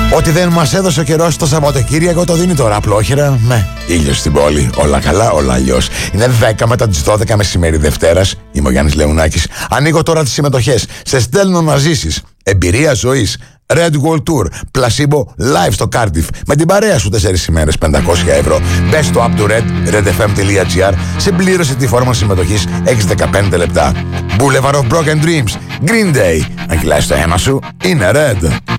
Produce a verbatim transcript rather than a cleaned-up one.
Ό,τι δεν μας έδωσε ο καιρός το Σαββατοκύριακο το δίνει τώρα απλόχερα. Ναι, ήλιος στην πόλη. Όλα καλά, όλα αλλιώς. Είναι δέκα μετά τις δώδεκα μεσημέρι Δευτέρας. Είμαι ο Γιάννης Λεουνάκης. Ανοίγω τώρα τις συμμετοχές. Σε στέλνω να ζήσεις εμπειρία ζωής. Red Wall Tour, Placebo live στο Cardiff. Με την παρέα σου τέσσερις ημέρες, πεντακόσια ευρώ. Μπες στο app του Red, redfm.gr. Συμπλήρωσε τη φόρμα συμμετοχής, έχεις δεκαπέντε λεπτά. Boulevard of Broken Dreams, Green Day. Αν κυλάει το αίμα σου, είναι Red.